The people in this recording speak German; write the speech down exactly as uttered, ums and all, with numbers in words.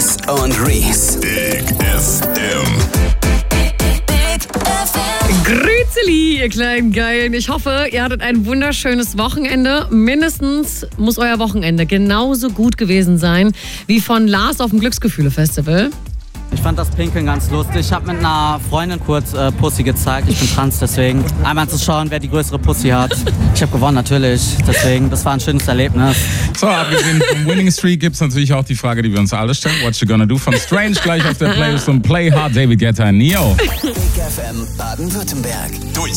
Chris und Reese. Big F M. Grüßeli, ihr kleinen Geilen. Ich hoffe, ihr hattet ein wunderschönes Wochenende. Mindestens muss euer Wochenende genauso gut gewesen sein wie von Lars auf dem Glücksgefühle-Festival. Ich fand das Pinkeln ganz lustig. Ich habe mit einer Freundin kurz äh, Pussy gezeigt. Ich bin trans, deswegen einmal zu schauen, wer die größere Pussy hat. Ich habe gewonnen, natürlich. Deswegen, das war ein schönes Erlebnis. So, abgesehen vom Winning Streak gibt es natürlich auch die Frage, die wir uns alle stellen. What you gonna do? Von Strange gleich auf der Playlist und Play Hard, David Guetta und Neo. Big F M Baden-Württemberg.